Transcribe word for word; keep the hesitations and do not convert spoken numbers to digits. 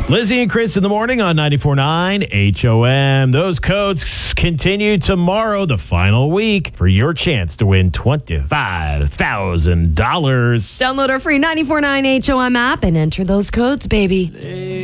Lizzie and Chris in the morning on ninety-four point nine H O M. Those codes continue tomorrow, the final week, for your chance to win twenty-five thousand dollars. Download our free ninety-four point nine H O M app and enter those codes, baby.